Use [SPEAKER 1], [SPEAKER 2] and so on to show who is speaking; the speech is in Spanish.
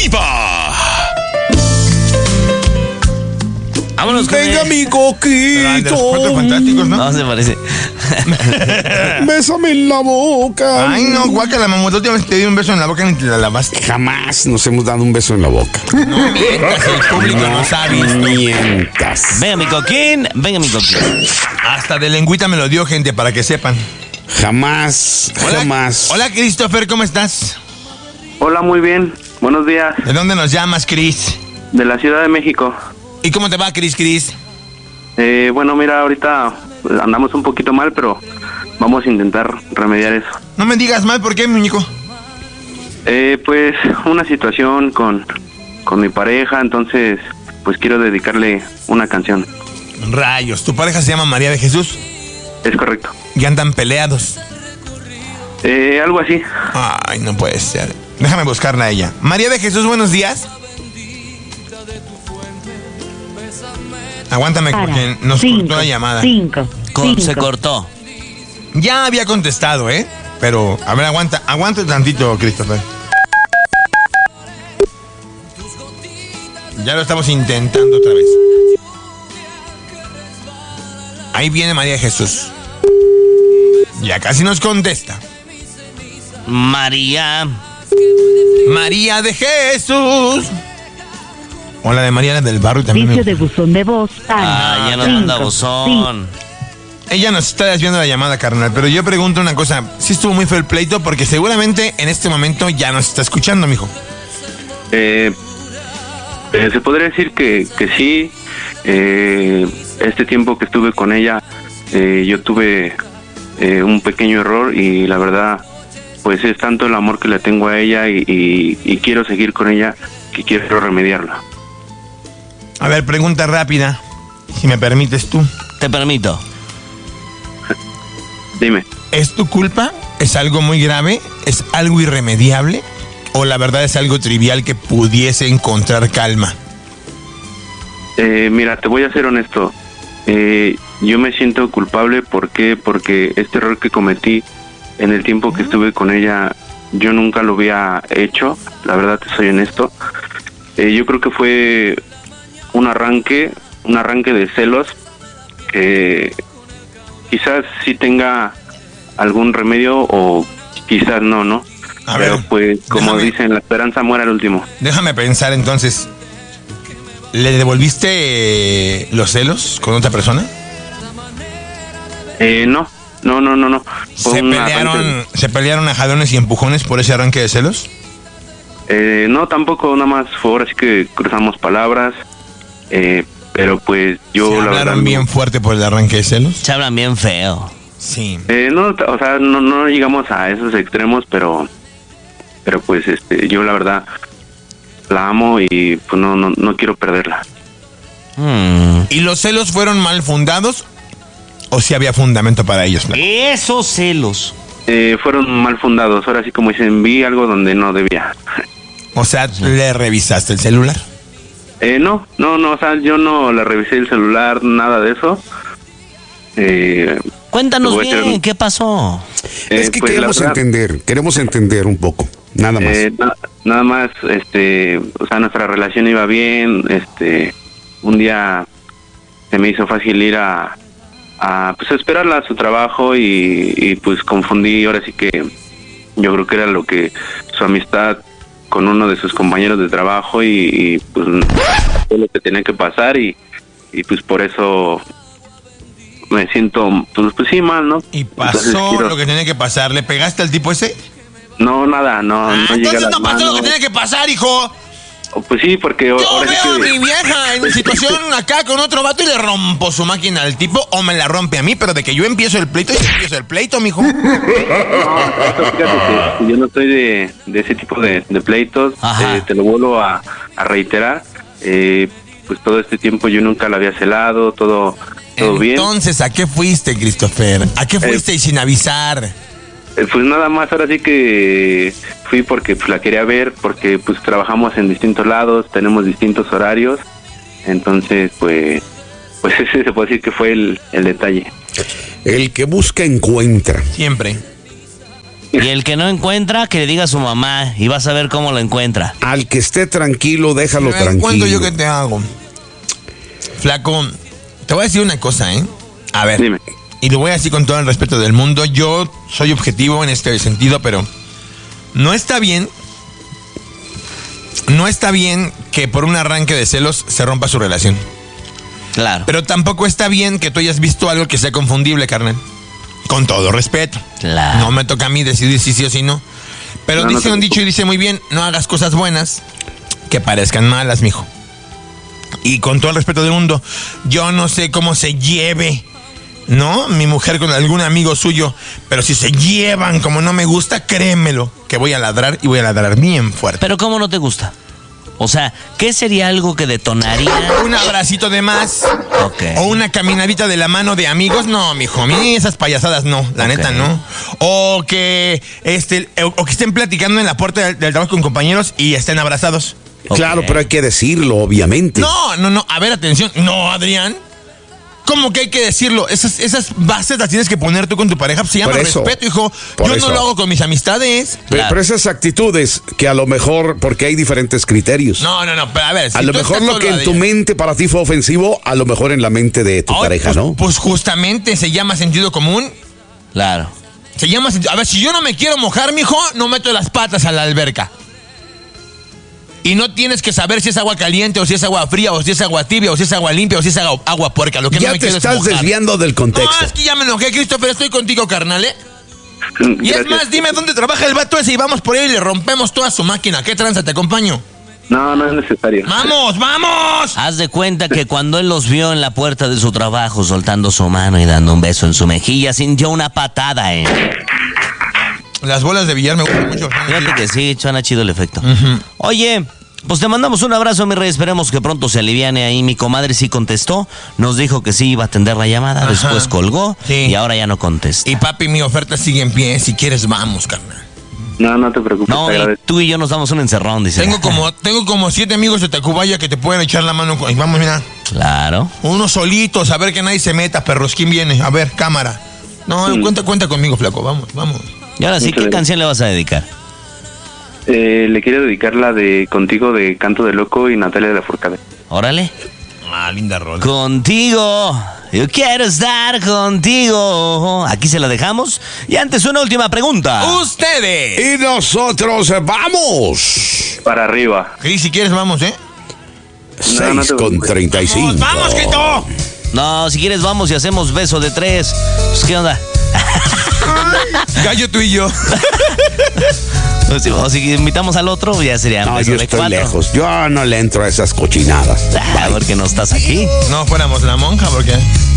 [SPEAKER 1] Diva.
[SPEAKER 2] Vámonos con
[SPEAKER 3] Venga, mi coquito.
[SPEAKER 4] Los Cuatro Fantásticos, ¿no?
[SPEAKER 2] No se parece.
[SPEAKER 3] Bésame en la boca.
[SPEAKER 4] Ay, no, guácala, mamá. La última vez te di un beso en la boca ni te la lavaste.
[SPEAKER 3] Jamás nos hemos dado un beso en la boca.
[SPEAKER 4] No mientas, el público no sabe.
[SPEAKER 3] Mientas.
[SPEAKER 2] Venga, mi coquín. Venga, mi coquín.
[SPEAKER 4] Hasta de lengüita me lo dio, gente, para que sepan.
[SPEAKER 3] Jamás,
[SPEAKER 4] Hola,
[SPEAKER 3] jamás.
[SPEAKER 4] Hola, Christopher, ¿cómo estás?
[SPEAKER 5] Hola, muy bien. Buenos días.
[SPEAKER 4] ¿De dónde nos llamas, Chris?
[SPEAKER 5] De la Ciudad de México.
[SPEAKER 4] ¿Y cómo te va, Chris?
[SPEAKER 5] Bueno, mira, ahorita andamos un poquito mal, pero vamos a intentar remediar eso.
[SPEAKER 4] No me digas mal, ¿por qué, muñeco?
[SPEAKER 5] Pues una situación con mi pareja, entonces pues quiero dedicarle una canción.
[SPEAKER 4] Rayos, ¿tu pareja se llama María de Jesús?
[SPEAKER 5] Es correcto.
[SPEAKER 4] Y andan peleados.
[SPEAKER 5] Algo así.
[SPEAKER 4] Ay, no puede ser. Déjame buscarla a ella. María de Jesús, buenos días. Aguántame porque nos cortó la llamada.
[SPEAKER 2] Se cortó.
[SPEAKER 4] Ya había contestado, ¿eh? Pero, a ver, aguanta tantito, Christopher. Ya lo estamos intentando otra vez. Ahí viene María de Jesús. Ya casi nos contesta.
[SPEAKER 2] María
[SPEAKER 4] de Jesús. O la de María del Barrio también.
[SPEAKER 6] Servicio de buzón de voz.
[SPEAKER 2] ya no manda buzón.
[SPEAKER 4] Ella nos está desviando la llamada, carnal. Pero yo pregunto una cosa. Sí estuvo muy feo el pleito porque seguramente en este momento ya nos está escuchando, mijo.
[SPEAKER 5] Se podría decir que sí. Este tiempo que estuve con ella, yo tuve un pequeño error y la verdad, pues es tanto el amor que le tengo a ella y quiero seguir con ella que quiero remediarla.
[SPEAKER 4] A ver, pregunta rápida, si me permites tú.
[SPEAKER 2] Te permito.
[SPEAKER 5] Dime.
[SPEAKER 4] ¿Es tu culpa? ¿Es algo muy grave? ¿Es algo irremediable? ¿O la verdad es algo trivial que pudiese encontrar calma?
[SPEAKER 5] Mira, te voy a ser honesto. Yo me siento culpable. ¿Por qué? Porque este error que cometí en el tiempo que estuve con ella, yo nunca lo había hecho. La verdad, te soy honesto. Yo creo que fue un arranque de celos que quizás sí tenga algún remedio o quizás no.
[SPEAKER 4] A
[SPEAKER 5] Pero
[SPEAKER 4] ver,
[SPEAKER 5] pues, como
[SPEAKER 4] déjame-
[SPEAKER 5] dicen, la esperanza muere al último.
[SPEAKER 4] Déjame pensar entonces. ¿Le devolviste los celos con otra persona?
[SPEAKER 5] No. Fue
[SPEAKER 4] ¿Se
[SPEAKER 5] un arranque.
[SPEAKER 4] pelearon a jalones y empujones por ese arranque de celos?
[SPEAKER 5] No, tampoco, nada más fue ahora sí que cruzamos palabras, pero pues yo
[SPEAKER 4] ¿Se
[SPEAKER 5] la verdad
[SPEAKER 4] hablaron bien fuerte por el arranque de celos?
[SPEAKER 2] Se hablan bien feo.
[SPEAKER 4] Sí.
[SPEAKER 5] no, o sea, no llegamos a esos extremos, pero pues yo la verdad la amo y pues no quiero perderla.
[SPEAKER 4] ¿Y los celos fueron mal fundados o si había fundamento para ellos?
[SPEAKER 2] Esos celos.
[SPEAKER 5] Fueron mal fundados, ahora sí como dicen, vi algo donde no debía.
[SPEAKER 4] O sea, ¿le revisaste el celular?
[SPEAKER 5] No, o sea, yo no le revisé el celular, nada de eso.
[SPEAKER 2] Cuéntanos
[SPEAKER 5] te voy a
[SPEAKER 2] bien,
[SPEAKER 5] hacer-
[SPEAKER 2] ¿qué pasó?
[SPEAKER 3] Es que
[SPEAKER 5] pues, la
[SPEAKER 3] queremos entender un poco, nada más.
[SPEAKER 5] Nada más, o sea, nuestra relación iba bien, un día se me hizo fácil ir a pues esperarla a su trabajo y pues confundí, ahora sí que yo creo que era lo que su amistad con uno de sus compañeros de trabajo y pues fue lo que tenía que pasar y pues por eso me siento pues sí mal, ¿no?
[SPEAKER 4] Y
[SPEAKER 5] Entonces,
[SPEAKER 4] pasó
[SPEAKER 5] quiero-
[SPEAKER 4] lo que tenía que pasar. ¿Le pegaste al tipo ese?
[SPEAKER 5] No, nada, no llegué a
[SPEAKER 4] entonces
[SPEAKER 5] las
[SPEAKER 4] no pasó lo
[SPEAKER 5] manos.
[SPEAKER 4] que tenía que pasar, hijo.
[SPEAKER 5] Pues sí, porque
[SPEAKER 4] Yo
[SPEAKER 5] ahora sí
[SPEAKER 4] veo a
[SPEAKER 5] que-
[SPEAKER 4] mi vieja en situación acá con otro vato y le rompo su máquina al tipo o me la rompe a mí, pero de que yo empiezo el pleito, mijo.
[SPEAKER 5] Fíjate que yo no estoy de ese tipo de pleitos.
[SPEAKER 2] Ajá.
[SPEAKER 5] Te lo vuelvo a reiterar. Pues todo este tiempo yo nunca la había celado, todo bien.
[SPEAKER 4] Entonces, ¿a qué fuiste, Christopher? ¿A qué fuiste y sin avisar?
[SPEAKER 5] Pues nada más, ahora sí que fui porque pues, la quería ver, porque pues trabajamos en distintos lados, tenemos distintos horarios. Entonces, pues ese se puede decir que fue el detalle.
[SPEAKER 3] El que busca encuentra.
[SPEAKER 4] Siempre.
[SPEAKER 2] Y el que no encuentra, que le diga a su mamá y vas a ver cómo lo encuentra.
[SPEAKER 3] Al que esté tranquilo, déjalo
[SPEAKER 4] Me cuento
[SPEAKER 3] tranquilo.
[SPEAKER 4] yo qué te hago. Flaco, te voy a decir una cosa, ¿eh? A ver.
[SPEAKER 5] Dime.
[SPEAKER 4] Y lo voy a decir con todo el respeto del mundo. Yo soy objetivo en este sentido, pero no está bien. No está bien que por un arranque de celos se rompa su relación.
[SPEAKER 2] Claro.
[SPEAKER 4] Pero tampoco está bien que tú hayas visto algo que sea confundible, carnal. Con todo respeto.
[SPEAKER 2] Claro.
[SPEAKER 4] No me toca a mí decidir si sí o si no. Pero
[SPEAKER 5] No, no
[SPEAKER 4] dice
[SPEAKER 5] te
[SPEAKER 4] un dicho y dice muy bien, no hagas cosas buenas que parezcan malas, mijo. Y con todo el respeto del mundo, yo no sé cómo se lleve, ¿no? Mi mujer con algún amigo suyo, pero si se llevan como no me gusta, créemelo, que voy a ladrar y voy a ladrar bien fuerte.
[SPEAKER 2] Pero ¿cómo no te gusta? O sea, ¿qué sería algo que detonaría?
[SPEAKER 4] Un abracito de más.
[SPEAKER 2] Ok.
[SPEAKER 4] O una caminadita de la mano de amigos. No, mijo, a mí esas payasadas no, la
[SPEAKER 2] Ok.
[SPEAKER 4] neta no. O que estén platicando en la puerta del trabajo con compañeros y estén abrazados.
[SPEAKER 3] Claro,
[SPEAKER 2] Ok.
[SPEAKER 3] pero hay que decirlo, obviamente.
[SPEAKER 4] No, a ver, atención. No, Adrián. ¿Cómo que hay que decirlo? Esas bases las tienes que poner tú con tu pareja. Se llama
[SPEAKER 3] Por eso.
[SPEAKER 4] respeto, hijo.
[SPEAKER 3] Por
[SPEAKER 4] Yo
[SPEAKER 3] eso.
[SPEAKER 4] no lo hago con mis amistades.
[SPEAKER 2] Claro.
[SPEAKER 3] Pero esas actitudes que a lo mejor, porque hay diferentes criterios.
[SPEAKER 4] No, pero a ver. si
[SPEAKER 3] A lo
[SPEAKER 4] tú
[SPEAKER 3] mejor
[SPEAKER 4] estás
[SPEAKER 3] lo
[SPEAKER 4] solo,
[SPEAKER 3] que en tu
[SPEAKER 4] Adrián.
[SPEAKER 3] mente para ti fue ofensivo, a lo mejor en la mente de tu
[SPEAKER 4] Ay,
[SPEAKER 3] pareja,
[SPEAKER 4] pues,
[SPEAKER 3] ¿no?
[SPEAKER 4] Pues justamente se llama sentido común.
[SPEAKER 2] Claro.
[SPEAKER 4] Se llama. A ver, si yo no me quiero mojar, mijo, no meto las patas a la alberca. Y no tienes que saber si es agua caliente, o si es agua fría, o si es agua tibia, o si es agua limpia, o si es agua puerca. Lo que no
[SPEAKER 3] Ya
[SPEAKER 4] me
[SPEAKER 3] te
[SPEAKER 4] quiero es
[SPEAKER 3] estás
[SPEAKER 4] mojar.
[SPEAKER 3] desviando del contexto.
[SPEAKER 4] No, es que ya me enojé, Christopher. Estoy contigo, carnal, ¿eh? Y es
[SPEAKER 5] Gracias.
[SPEAKER 4] más, dime dónde trabaja el vato ese y vamos por ahí y le rompemos toda su máquina. ¿Qué tranza? Te acompaño.
[SPEAKER 5] No, no es necesario.
[SPEAKER 4] ¡Vamos!
[SPEAKER 2] Haz de cuenta que cuando él los vio en la puerta de su trabajo soltando su mano y dando un beso en su mejilla, sintió una patada,
[SPEAKER 4] Las bolas de billar me gustan mucho.
[SPEAKER 2] Fíjate que sí, suena chido el efecto. Oye, pues te mandamos un abrazo, mi rey. Esperemos que pronto se aliviane ahí. Mi comadre sí contestó. Nos dijo que sí iba a atender la llamada.
[SPEAKER 4] Ajá.
[SPEAKER 2] Después colgó
[SPEAKER 4] Sí.
[SPEAKER 2] y ahora ya no contesta.
[SPEAKER 4] Y papi, mi oferta sigue en pie. Si quieres, vamos, carnal.
[SPEAKER 5] No, no te preocupes,
[SPEAKER 2] No,
[SPEAKER 5] te
[SPEAKER 2] y
[SPEAKER 5] agradezco.
[SPEAKER 2] tú y yo nos damos un encerrón, dice.
[SPEAKER 4] Tengo como 7 amigos de Tacubaya que te pueden echar la mano. Vamos, mira.
[SPEAKER 2] Claro.
[SPEAKER 4] Unos solitos, a ver que nadie se meta, perros. ¿Quién viene? A ver, cámara. No, cuenta conmigo, flaco. Vamos.
[SPEAKER 2] Y ahora sí,
[SPEAKER 5] Muchas
[SPEAKER 2] ¿qué
[SPEAKER 5] gracias.
[SPEAKER 2] canción le vas a dedicar?
[SPEAKER 5] Le quiero dedicar la de Contigo de Canto de Loco y Natalia de la Forcade.
[SPEAKER 2] Órale.
[SPEAKER 4] Ah, linda rola.
[SPEAKER 2] Contigo, yo quiero estar contigo. Aquí se la dejamos. Y antes una última pregunta.
[SPEAKER 4] Ustedes.
[SPEAKER 3] Y nosotros vamos.
[SPEAKER 5] Para arriba.
[SPEAKER 4] Sí, si quieres, vamos, ¿eh?
[SPEAKER 5] No, no te
[SPEAKER 3] 6:35.
[SPEAKER 4] ¡Vamos, Quito!
[SPEAKER 2] No, si quieres vamos y hacemos beso de 3. Pues, ¿qué onda?
[SPEAKER 4] Gallo tú y yo.
[SPEAKER 2] O si invitamos al otro, ya sería
[SPEAKER 3] No,
[SPEAKER 2] beso
[SPEAKER 3] yo
[SPEAKER 2] de
[SPEAKER 3] estoy
[SPEAKER 2] 4.
[SPEAKER 3] lejos. Yo no le entro a esas cochinadas.
[SPEAKER 2] Porque no estás aquí.
[SPEAKER 4] No fuéramos la monja, porque